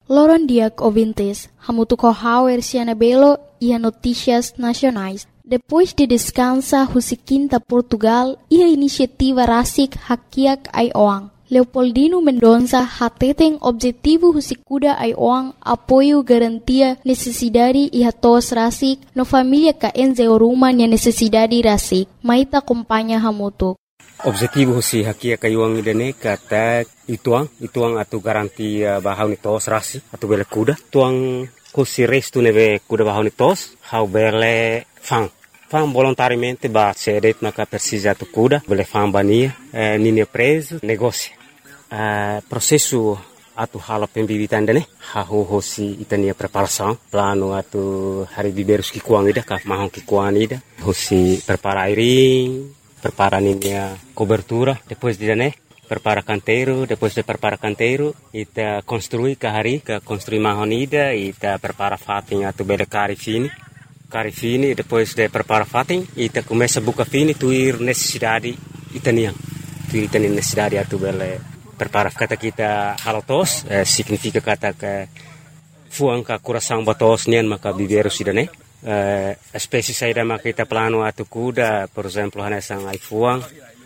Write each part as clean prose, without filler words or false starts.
Loron Diak ouvintes, hamutuco hauer Cianabelo e a notícias nacionais. Depois de descansa Husiquinta Portugal e a iniciativa Rasik Hakiak Aioang. Leopoldino Mendonça hateten objetivo Husikuda Aioang apoio garantia necessidade e hatos Rasik no família ka enzeoruma nia necessidade Rasik. Maita acompanha hamutuk. Objetivo husi hakia kayuang idane kata ituang atu garantia bahau ni tos rasi atu bele kuda tuang husi restu neve kuda bahau ni tos hau bele fang volontariamente ba cedet maka persija atu kuda bele fang bania nini preso negócio processo atu hala pembibitan dane hau husi itania preparação plano atu hari biberus ki kuang ida ka mahong ki kuang ida husi prepara airing prepara a cobertura, depois de prepara canteiro, depois de prepara canteiro, ita construi kahari, construi mahonida, ita prepara fatin atu bele cari fini, depois de prepara fatin, ita começa buka fini, tuir necessidade itanian, tuir itanian necessidade atu bele prepara kata kita halotos, significa kata ke fuang ka coração batos nian maka biberu sidane. Espécie saída makita plano atu kuda, por exemplo, hanesang ai fuang,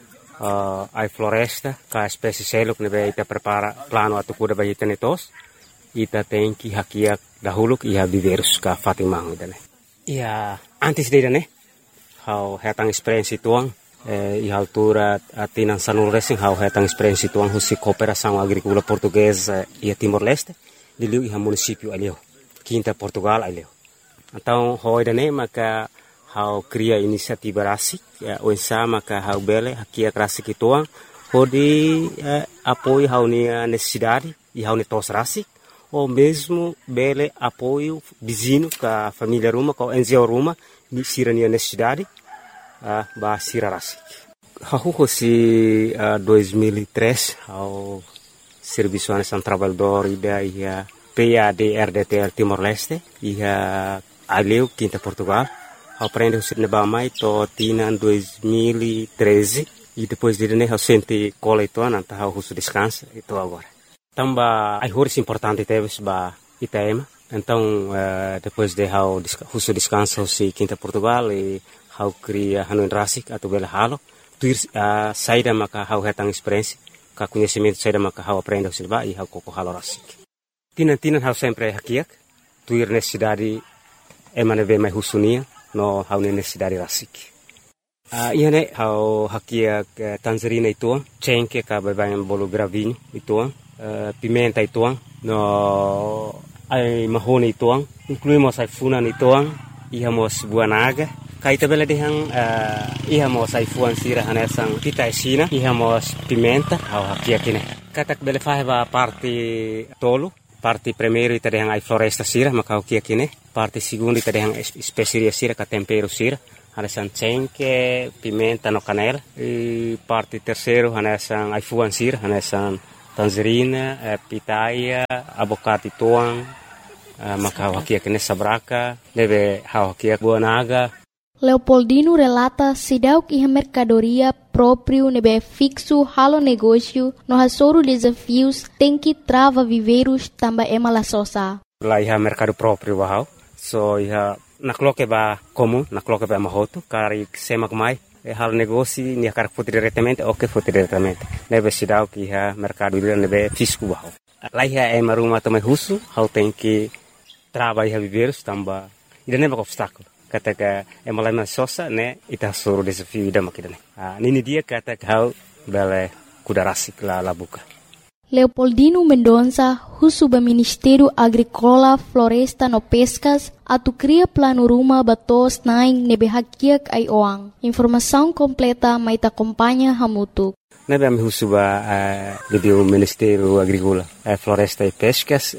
ai floresta, ka espécie seluk nebe ita prepara plano atu kuda bagi tenetos, ita tenki hakiak dahuluk iha biverus ka fatimang dane. Ia antes de dane, hau hetang experiência tuang, iha altura atinan sanul racing hau hetang experiência tuang husi cooperação agrícola portuguesa ia Timor-Leste, diliu iha município alio, Quinta Portugal alio. Então, hoi dane maka hau cria inisiativa rasik, oinsa maka hau bele hakia rasik ituang, hodi apoio hau nia necessidade e hau netos rasik, ou mesmo bele apoio vizinho ka família ruma, ka NGO ruma, sira nia necessidade, ba sira rasik. Hau hosi 2003, hau Serviço Nacional Trabalhador ida ia PAD-RDTL Timor-Leste, ia aleu Quinta Portugal, aprende o cinema mais to tina 2013 e depois de né sente cola itu nanta hau husu descansa itu agora. Tamba ai horis importante teves ba Itaema. Então depois de hau husu descansa si Quinta Portugal e hau cria hanu rasik atau bela halo, tuir saída maka hau hetang experiência, ka conhecimento saída maka hau aprende o cinema e hau koko halo rasik. Tinan hau sempre hakiak, tuir necessidade emaneve mai husunia no hau necessidade rasik. Iane hau hakiak tangerina ituang, cengke ka babayan bolo gravinho ituang, pimenta ituang, no ai mahone ituang, incluímos ai funan ituang, ihamos buanaga, kaita bela dehang ihamos ai fuan sira hanesang pita esina, ihamos pimenta hau hakiak ine. Katak bele faheba parte tolo, parte primeiro ita dehang ai floresta sira maka hakiak ine. Parte segundo ita dehang especiaria sira ka tempero sira, hanesan cengke, pimenta no canela. E parte terceiro hanesan ai fuan sira, hanesan tangerina, pitaya, abocate tuang, maka hakiak ine sabraka, deve hakiak buanaga. Leopoldino relata sidauk iha mercadoria próprio nebe fixo halo negócio no hasoro desafios tem que trava viveiros tamba emala sosa. Lá iha mercado próprio bahau, so iha nakloke ba comum, nakloke ba mahoto, kari semak mai, halo negócio nia kar foto diretamente, ok foto diretamente. Nebe sidauk iha mercado ila nebe fisco bahau. Lá iha emaruma também husu, hau tem que trava iha viveiros tamba, ida nebe obstáculo. Kata ka emalai sosa ne ita suruh desafio ida makidane. Nini dia kata kau bele kuda rasik la buka. Leopoldino Mendonça, husuba Ministério Agrícola, Floresta no Pescas, atu cria plano ruma batos naing nebe hakiak ai oang. Informação completa maita acompanha hamutu. Nebe ami husuba do Ministério Agrícola, Floresta e Pescas,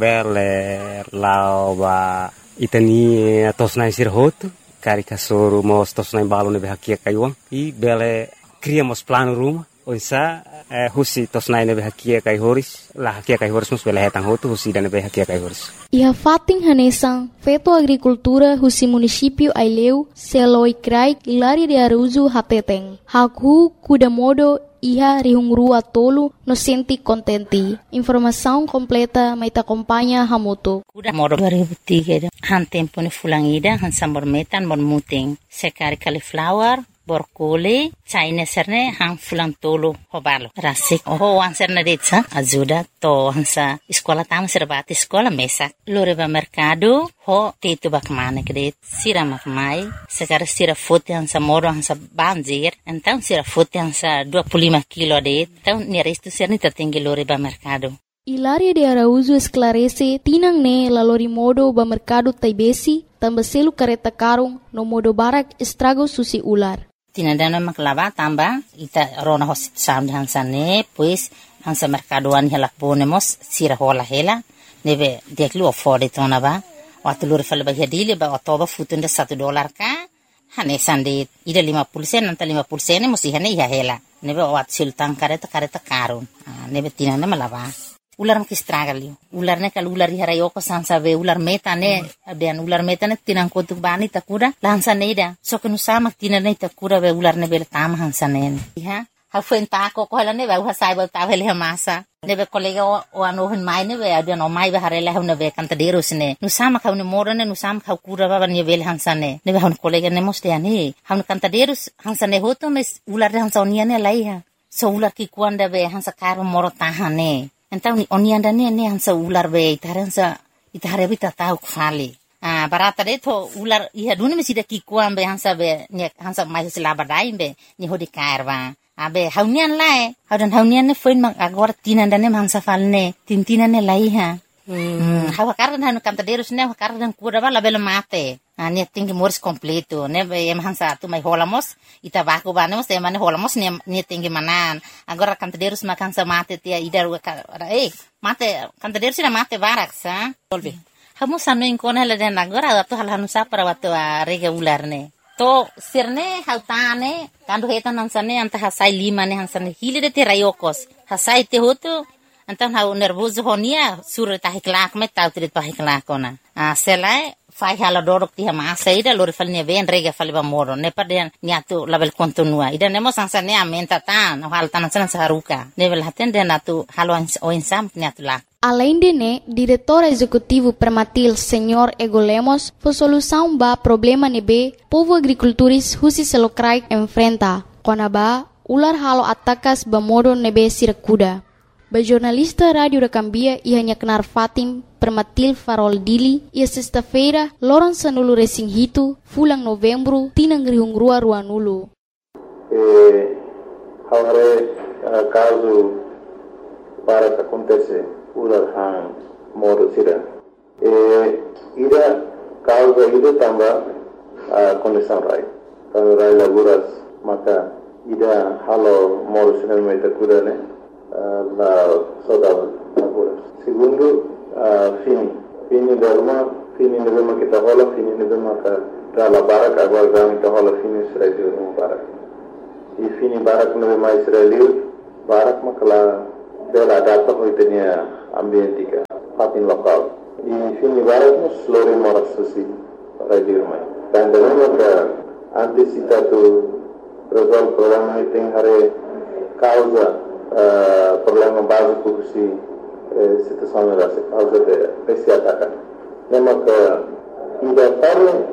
bele lao ba itani tosnai sirhoto, kari kasoro mos tosnai balo nebe hakia kaiuang, i bele criamos plano ruma, onsa husi tosnai nebe hakia kai horis, la hakia kai horis mus bele hetang hoto husi dan nebe hakia kai horis. Iha fating hanesang, feto agricultura husi município Aileu, Seloi Krai, Ilari de Aruzu Hateteng, Haku Kudamodo iha rihungrua tolu no senti kontenti. Informação completa mai acompanha hamutu. Kuda moro 2003 han tempo ni fulangida han sambor metan mon muting. Sekari cauliflower, borkoli, China serne han fulang tolu hobalo. Rasik oho wan serne detsa ajuda to hansa sekolah tama serbati sekolah mesak. Lore ba mercado ho tetu bakmane kredit sira makmai. Sekarang sira foto hansa moro hansa banjir. Então sira foto hansa 25 kilo det. Então ni resto serne tertinggi lore ba mercado. Hilaria de Araújo esclarece tinang ne lalori modo ba mercado taibesi tambah selu kareta karung no modo barak estrago susi ular. Tinadana maklava tamba ita rona hosit sam hansane pues hansa mercadoan hela ponemos sira hola hela neve deklu afford tona ba watulur fal ba hedile ba otoba futunda $1 ka hane sande ida 50% nanta 50% musi hane ya hela neve wat sultan kareta karun neve tinana malava ular mak estragalio ular ne kal ular harayoko sansa ve ular metane ben ular metane tinang kotuk bani takura lansa neida so kenu sama tinane takura ve ular ne bel tam hansanen ha ha fenta ko hala ne va sai ba ta vele masa ne be kolega o ano hin mai ne ve adan o mai ba harela ne ve kanta derus ne nu sama ka ne morane nu sama ka kura ba ne vel hansane ne han kolega ne moste ani han kanta derus hansane hoto mes ular hansa oniane laiha so ular ki kuanda ve hansa karo moro tahane. Então onianda ne hansa ular be itare bita tau khali barata de to ular iha duni mesida ki kuam be hansa be ne hansa mai selaba dai be ni hodi kairwa abe haunian lai haunian ne foin mang agora tinanda ne hansa falne tintina ne lai ha hawa kardan hanu kanta derus ne kardan kura bala bela mate ne tingi mors completo ne be em hansa tu mai holamos ita baku banemos e mane holamos ne tingi manan agora kanta derus makan sa mate tia idar mate kanta derus na mate barak sa tolbe hamu sanu inkona le den agora tu hal hanu sa para watu rega ular ne to sirne hautane kandu hetan hansane anta hasai lima ne hansane hilide te rayokos hasai te hotu Então hau nervoso honia sura tahiklak me tau trit tahiklak ona. Selai fai hala dorok ti hama saida lori falnya ven rega faliba moro ne paden niatu label kontinua. Ida nemo sansane amenta tan hal tanan saharuka. Nevel haten den atu halo oinsam niatu lak. Além de né, diretor executivo permatil Senhor Ego Lemos, foi solução ba problema nebe povo agricultores husi selokrai enfrenta. Konaba ular halo atakas ba modo nebe sirakuda. Ba jornalista Radio da Cambia ia kenar Fatim Permatil Farol Dili ia sexta-feira loron sanulu resing hitu fulang novembro tinang rihungrua ruanulu. Agora caso para que acontece ular hang moro sira ida causa ida tamba condição rai kalau rai laguras maka ida halo moro sira meta kudane la saudade agora. Segundo, fini derma kita hola fini derma ka la barak agora gami kita hola fini Israel no barak. E fini barak no mais Israel barak makala bela data hoitenia ambientika fatin lokal. E fini barak no slore moras susi radio mai. Dan derma ka antisipatu resolve problema iting hare causa problema básico que situação era causa de esse ataque. Lembra que ainda para